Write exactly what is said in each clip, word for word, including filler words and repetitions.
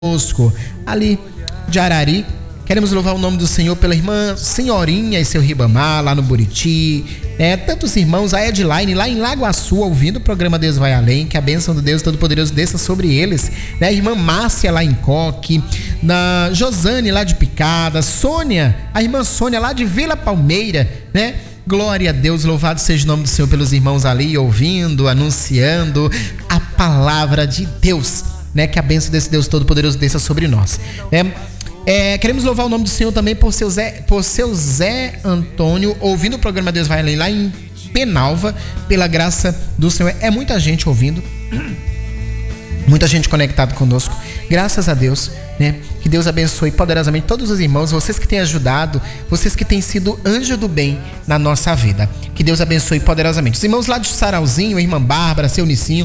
conosco, ali de Arari. Queremos louvar o nome do Senhor pela irmã Senhorinha e seu Ribamar, lá no Buriti, né? Tantos irmãos, a Edline, lá em Lagoaçu, ouvindo o programa Deus Vai Além, que a bênção do Deus Todo-Poderoso desça sobre eles, né? A irmã Márcia, lá em Coque, na Josane, lá de Picada, Sônia, a irmã Sônia, lá de Vila Palmeira, né? Glória a Deus, louvado seja o nome do Senhor pelos irmãos ali, ouvindo, anunciando a palavra de Deus, né? Que a bênção desse Deus Todo-Poderoso desça sobre nós, né? É, queremos louvar o nome do Senhor também por seu, Zé, por seu Zé Antônio, ouvindo o programa Deus Vai Além, lá em Penalva, pela graça do Senhor. É muita gente ouvindo, muita gente conectada conosco, graças a Deus, né? Que Deus abençoe poderosamente todos os irmãos, vocês que têm ajudado, vocês que têm sido anjo do bem na nossa vida. Que Deus abençoe poderosamente. Os irmãos lá de Sarauzinho, a irmã Bárbara, seu Nicinho,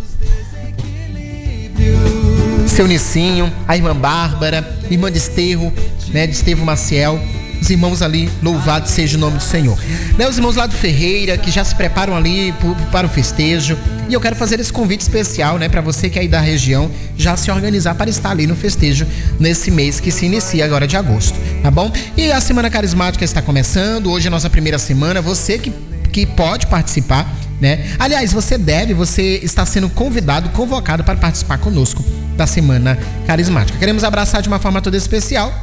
seu Nicinho, a irmã Bárbara, irmã de Esterro, né, de Estevão Maciel, os irmãos ali, louvado seja o nome do Senhor, né, os irmãos lá do Ferreira, que já se preparam ali por, para o festejo, e eu quero fazer esse convite especial, né, para você que é aí da região, já se organizar para estar ali no festejo, nesse mês que se inicia agora de agosto, tá bom? E a Semana Carismática está começando, hoje é a nossa primeira semana, você que, que pode participar, né? Aliás, você deve, você está sendo convidado, convocado para participar conosco da Semana Carismática. Queremos abraçar de uma forma toda especial,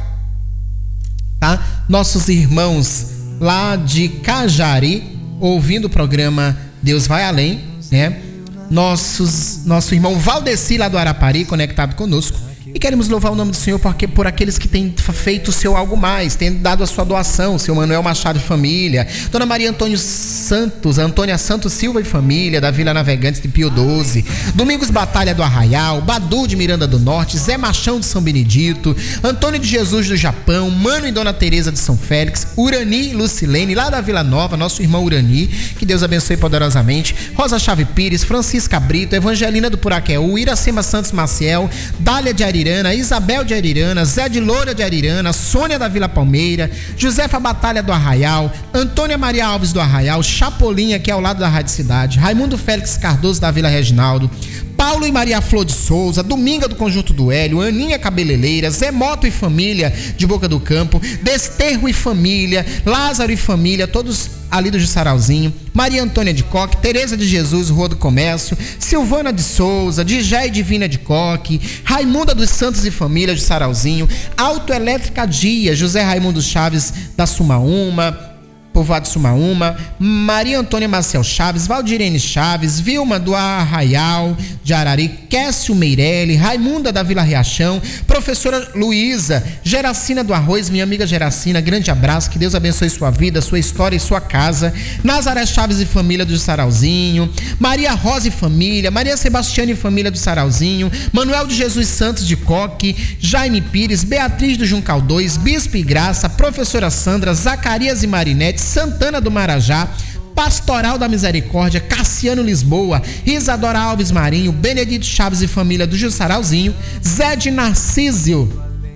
tá? Nossos irmãos lá de Cajari, ouvindo o programa Deus Vai Além, né? Nossos, nosso irmão Valdeci lá do Arapari, conectado conosco. E queremos louvar o nome do Senhor porque, por aqueles que têm feito o seu algo mais, têm dado a sua doação, seu Manuel Machado e família, Dona Maria Antônio Santos, Antônia Santos Silva e família, da Vila Navegantes de Pio doze, Domingos Batalha do Arraial, Badu de Miranda do Norte, Zé Machão de São Benedito, Antônio de Jesus do Japão, Mano e Dona Teresa de São Félix, Urani e Lucilene, lá da Vila Nova, nosso irmão Urani, que Deus abençoe poderosamente, Rosa Chave Pires, Francisca Brito, Evangelina do Puraqueú, Iracema Santos Maciel, Dália de Arirana, Isabel de Arirana, Zé de Loura de Arirana, Sônia da Vila Palmeira, Josefa Batalha do Arraial, Antônia Maria Alves do Arraial, Chapolinha, que é ao lado da Rádio Cidade, Raimundo Félix Cardoso da Vila Reginaldo, Paulo e Maria Flor de Souza, Dominga do Conjunto do Hélio, Aninha Cabeleireira, Zé Moto e família de Boca do Campo, Desterro e família, Lázaro e família, todos ali do Jussarauzinho, Maria Antônia de Coque, Tereza de Jesus, Rua do Comércio, Silvana de Souza, Digé e Divina de Coque, Raimunda dos Santos e família de Sarauzinho, Autoelétrica Dia, José Raimundo Chaves da Sumaúma, Povoado Sumaúma, Maria Antônia Marcel Chaves, Valdirene Chaves, Vilma do Arraial de Arari, Kécio Meirelli, Raimunda da Vila Riachão, Professora Luísa, Geracina do Arroz, minha amiga Geracina, grande abraço, que Deus abençoe sua vida, sua história e sua casa, Nazaré Chaves e família do Sarauzinho, Maria Rosa e família, Maria Sebastiana e família do Sarauzinho, Manuel de Jesus Santos de Coque, Jaime Pires, Beatriz do Juncal dois, Bispo e Graça, Professora Sandra, Zacarias e Marinete, Santana do Marajá, Pastoral da Misericórdia, Cassiano Lisboa, Isadora Alves Marinho, Benedito Chaves e família do Jussarauzinho, Zé de Narcísio,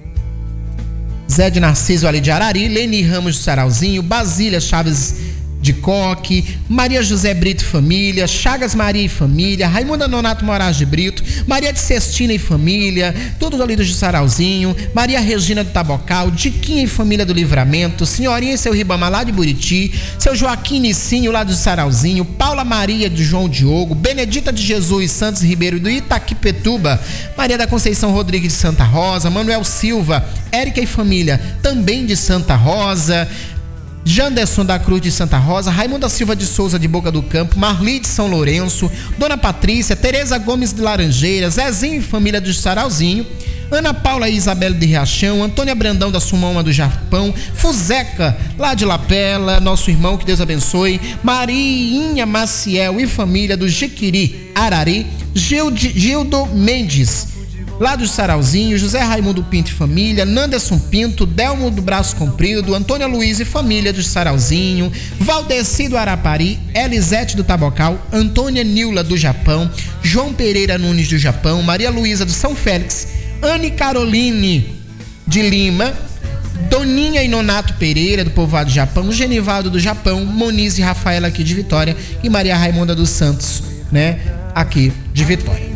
Zé de Narcísio ali de Arari, Leni Ramos do Sarauzinho, Basília Chaves de Coque, Maria José Brito e família, Chagas Maria e família, Raimunda Nonato Moraes de Brito, Maria de Cestina e família, tudo ali do Jussarauzinho, Maria Regina do Tabocal, Diquinha e família do Livramento, Senhorinha e seu Ribamar lá de Buriti, seu Joaquim Nicinho lá do Sarauzinho, Paula Maria de João Diogo, Benedita de Jesus Santos Ribeiro do Itaquipetuba, Maria da Conceição Rodrigues de Santa Rosa, Manuel Silva, Érica e família também de Santa Rosa, Janderson da Cruz de Santa Rosa, Raimunda Silva de Souza de Boca do Campo, Marli de São Lourenço, Dona Patrícia, Tereza Gomes de Laranjeiras, Zezinho e família do Sarauzinho, Ana Paula e Isabela de Riachão, Antônia Brandão da Sumaúma do Japão, Fuzeca lá de Lapela, nosso irmão, que Deus abençoe, Marinha Maciel e família do Jiquiri, Arari, Gilde, Gildo Mendes lá do Sarauzinho, José Raimundo Pinto e família, Nanderson Pinto, Delmo do Braço Comprido, Antônia Luiz e família do Sarauzinho, Valdeci do Arapari, Elisete do Tabocal, Antônia Nilla do Japão, João Pereira Nunes do Japão, Maria Luísa do São Félix, Anne Caroline de Lima, Doninha e Nonato Pereira do Povoado do Japão, Genivaldo do Japão, Moniz e Rafaela aqui de Vitória e Maria Raimunda dos Santos, né, aqui de Vitória.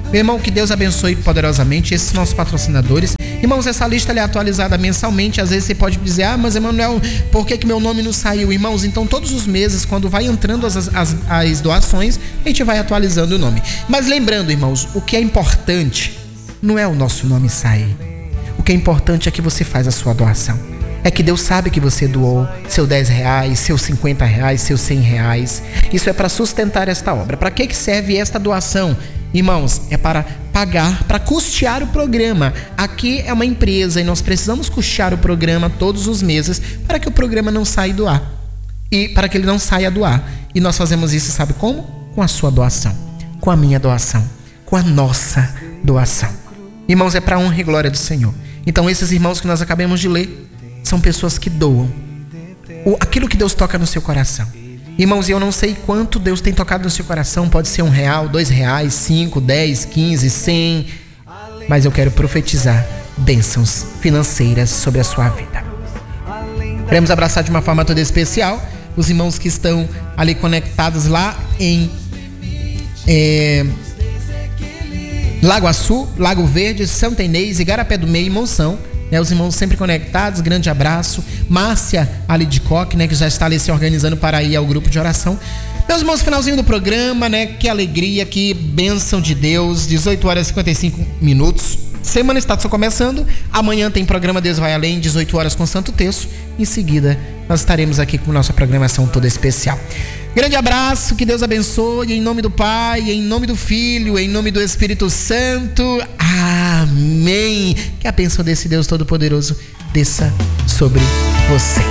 Meu irmão, que Deus abençoe poderosamente esses nossos patrocinadores. Irmãos, essa lista é atualizada mensalmente. Às vezes você pode dizer, ah, mas Emanuel, por que que meu nome não saiu? Irmãos, então todos os meses, quando vai entrando as, as, as doações, a gente vai atualizando o nome. Mas lembrando, irmãos, o que é importante não é o nosso nome sair. O que é importante é que você faz a sua doação. É que Deus sabe que você doou seus dez reais, seus cinquenta reais, seus cem reais. Isso é para sustentar esta obra. Para que que serve esta doação? Irmãos, é para pagar, para custear o programa. Aqui é uma empresa e nós precisamos custear o programa todos os meses para que o programa não saia do ar. E para que ele não saia do ar. E nós fazemos isso, sabe como? Com a sua doação, com a minha doação, com a nossa doação. Irmãos, é para honra e glória do Senhor. Então esses irmãos que nós acabamos de ler são pessoas que doam o, aquilo que Deus toca no seu coração. Irmãos, eu não sei quanto Deus tem tocado no seu coração. Pode ser um real, dois reais, cinco, dez, quinze, cem. Mas eu quero profetizar bênçãos financeiras sobre a sua vida. Queremos abraçar de uma forma toda especial os irmãos que estão ali conectados lá em é, Lago Açu, Lago Verde, Santa Inês, Igarapé do Meio e Monção. Né, os irmãos sempre conectados, grande abraço. Márcia ali de Coque, né, que já está ali se organizando para ir ao grupo de oração. Meus irmãos, finalzinho do programa, né, que alegria, que bênção de Deus. Dezoito horas e cinquenta e cinco minutos. Semana está só começando. Amanhã tem programa Deus Vai Além, dezoito horas com Santo Terço. Em seguida, nós estaremos aqui com nossa programação toda especial. Grande abraço, que Deus abençoe, em nome do Pai, em nome do Filho, em nome do Espírito Santo. Amém. Que a bênção desse Deus Todo-Poderoso desça sobre você.